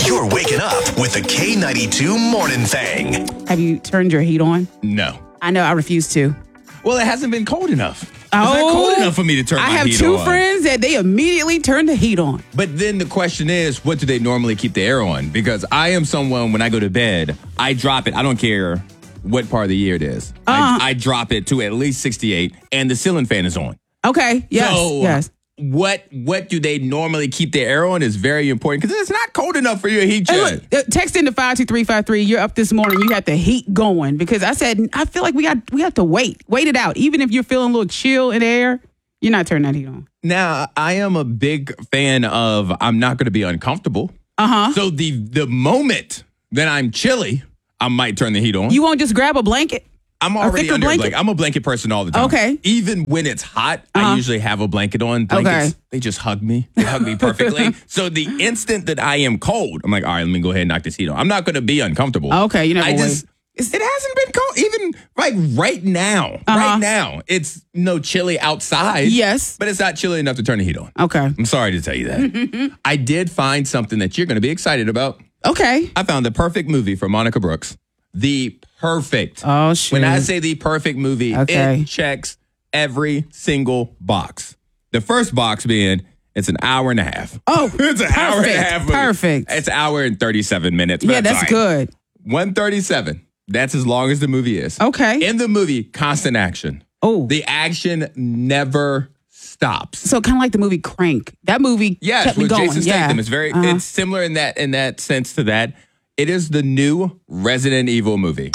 You're waking up with the K92 Morning Thing. Have you turned your heat on? No. I know, I refuse to. Well, it hasn't been cold enough. It's not cold enough for me to turn my heat on. I have two friends that they immediately turn the heat on. But then the question is, what do they normally keep the air on? Because I am someone, when I go to bed, I drop it. I don't care what part of the year it is. I drop it to at least 68, and the ceiling fan is on. Okay, yes, So, yes. What do they normally keep their air on is very important because it's not cold enough for your heat Hey, check. look, text into 52353. You're up this morning. You have the heat going because I feel like we have to wait it out. Even if you're feeling a little chill in the air, you're not turning that heat on. Now, I am a big fan of I'm not going to be uncomfortable. So the moment that I'm chilly, I might turn the heat on. You won't just grab a blanket? I'm already under a blanket. I'm a blanket person all the time. Okay. Even when it's hot, I usually have a blanket on. Blankets, they just hug me. They hug me perfectly. So the instant that I am cold, I'm like, all right, let me go ahead and knock this heat on. I'm not going to be uncomfortable. Okay, you never it hasn't been cold. Even like right now. Right now, it's chilly outside. Yes. But it's not chilly enough to turn the heat on. Okay. I'm sorry to tell you that. I did find something that you're going to be excited about. Okay. I found the perfect movie for Monica Brooks. The perfect. Oh, shit. When I say the perfect movie, it checks every single box. The first box being, it's an hour and a half. Oh, it's an hour and a half movie. Perfect. It's an hour and 37 minutes. Yeah, that's good. 137. That's as long as the movie is. Okay. In the movie, constant action. Oh. The action never stops. So kind of like the movie Crank. That movie kept me with going. Jason Statham. It's very it's similar in that sense to that. It is the new Resident Evil movie.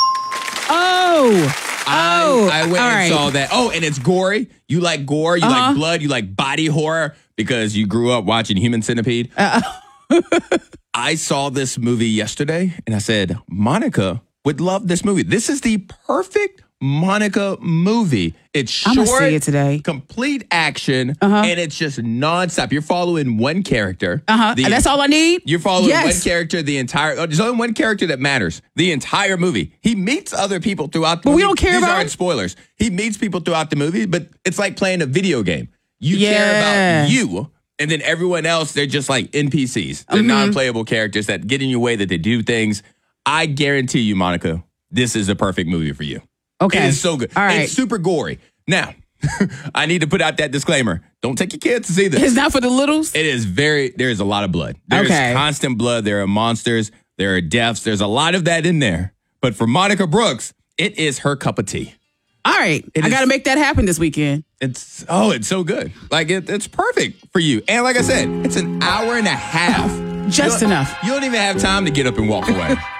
I went and saw that. Oh, and it's gory. You like gore. You like blood. You like body horror because you grew up watching Human Centipede. I saw this movie yesterday, and I said, Monica would love this movie. This is the perfect Monica movie. It's short, I'm gonna see it today. Complete action, and it's just nonstop. You're following one character. That's all I need? You're following one character the entire... there's only one character that matters. The entire movie. He meets other people throughout the movie. But we don't care These about... aren't spoilers. He meets people throughout the movie, but it's like playing a video game. You care about you, and then everyone else, they're just like NPCs. They're non-playable characters that get in your way, that they do things. I guarantee you, Monica, this is the perfect movie for you. Okay. It is so good. All right. It's super gory. Now, I need to put out that disclaimer. Don't take your kids to see this. It's not for the littles? It is there is a lot of blood. There's constant blood. There are monsters. There are deaths. There's a lot of that in there. But for Monica Brooks, it is her cup of tea. All right. I got to make that happen this weekend. It's so good. Like, it's perfect for you. And like I said, it's an hour and a half. Just enough. You don't even have time to get up and walk away.